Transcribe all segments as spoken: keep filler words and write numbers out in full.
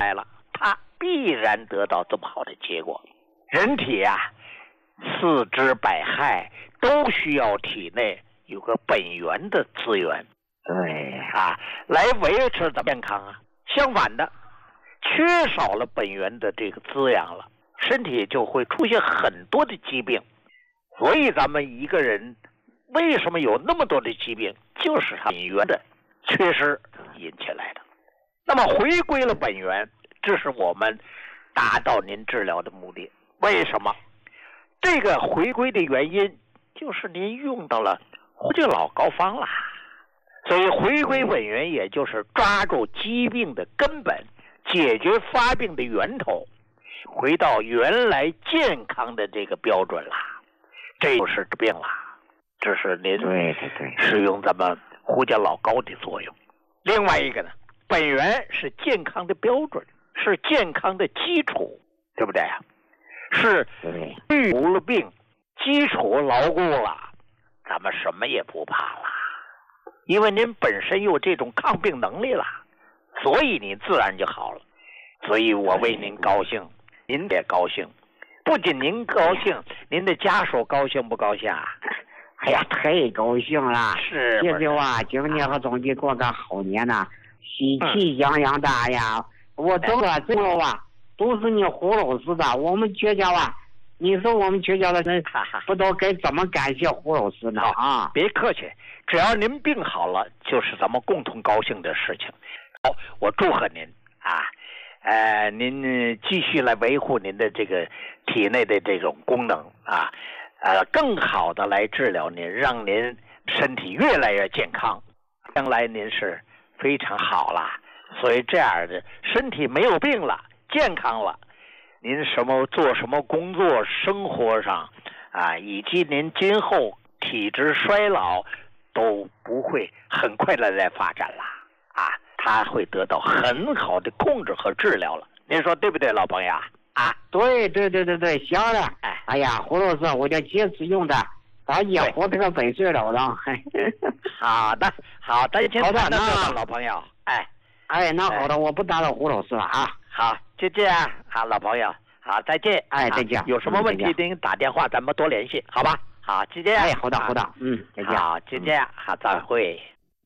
来了，他必然得到这么好的结果。人体啊，四肢百骸都需要体内有个本源的资源， 对啊，来维持的健康啊。相反的，缺少了本源的这个滋养了，身体就会出现很多的疾病。所以咱们一个人为什么有那么多的疾病，就是他本源的缺失引起来的。那么回归了本源，这是我们达到您治疗的目的。为什么？这个回归的原因就是您用到了呼吸老膏方啦。所以回归本源，也就是抓住疾病的根本，解决发病的源头，回到原来健康的这个标准啦。这就是治病了，这是您使用咱们胡椒老膏的作用。另外一个呢，本源是健康的标准，是健康的基础，对不对啊？是预无了病，基础牢固了，咱们什么也不怕了，因为您本身有这种抗病能力了，所以你自然就好了。所以我为您高兴，您也高兴。不仅您高兴，您的家属高兴不高兴啊？ 哎呀，太高兴了！ 是， 这句话，今年和总计过个好年呐，喜气洋洋的呀！嗯、我走了之后啊，都是你胡老师的。我们全家啊，你说我们全家的人不知道该怎么感谢胡老师呢啊！ 别客气，只要您病好了，就是咱们共同高兴的事情。好，我祝贺您啊！呃，您继续来维护您的这个体内的这种功能啊，呃，更好的来治疗您，让您身体越来越健康。将来您是非常好了，所以这样的身体没有病了，健康了，您什么做什么工作，生活上啊，以及您今后体质衰老都不会很快的来发展了啊。他会得到很好的控制和治疗了，您说对不对，老朋友啊？ 对对对对对，行了。哎，哎呀，胡老师，我就坚持用的，咱也活这个本事了了。 好的，好的， 好的， 那老朋友，哎， 哎，那好的，我不打扰胡老师了啊。 好，就这样，好，老朋友，好，再见。 哎，再见。 有什么问题您打电话，咱们多联系，好吧？好，就这样。 哎，好的，好的，嗯，再见。 好，就这样，好，再会。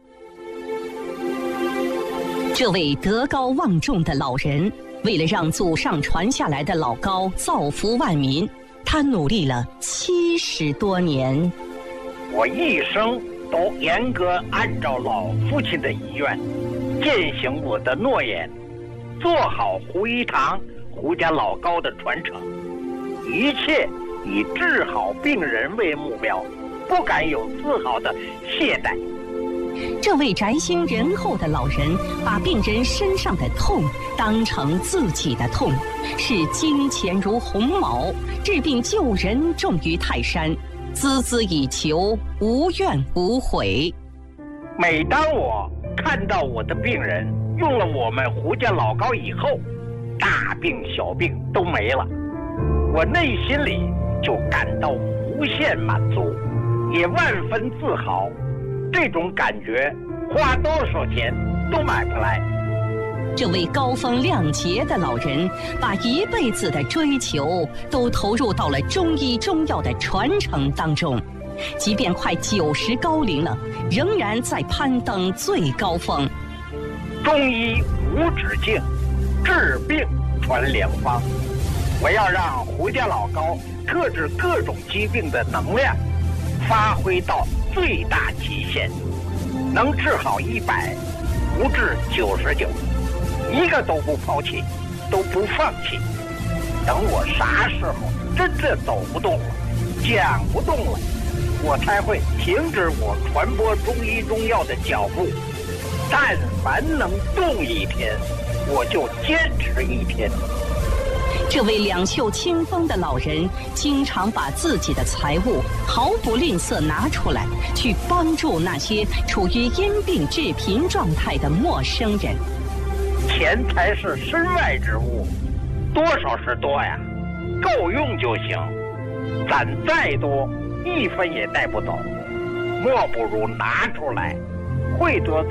这位德高望重的老人，为了让祖上传下来的老膏造福万民，他努力了七十多年。 我一生都严格按照老父亲的遗愿，践行我的诺言，做好胡一堂胡家老膏的传承，一切以治好病人为目标，不敢有丝毫的懈怠。 这位宅心仁厚的老人，把病人身上的痛当成自己的痛，视金钱如鸿毛，治病救人重于泰山，孜孜以求，无怨无悔。 每当我看到我的病人用了我们胡家老膏以后，大病小病都没了，我内心里就感到无限满足，也万分自豪。这种感觉花多少钱都买不来。 这位高风亮节的老人，把一辈子的追求都投入到了中医中药的传承当中，即便快九十高龄了，仍然在攀登最高峰。 中医无止境，治病传良方。我要让胡家老膏克制各种疾病的能量发挥到最大极限，能治好一百，不治九十九，一个都不抛弃，都不放弃。等我啥时候真正走不动了，讲不动了，我才会停止我传播中医中药的脚步。但凡能动一天，我就坚持一天。 这位两袖清风的老人，经常把自己的财物毫不吝啬拿出来，去帮助那些处于因病致贫状态的陌生人。 钱财是身外之物，多少是多呀，够用就行。攒再多，一分也带不走，莫不如拿出来，会得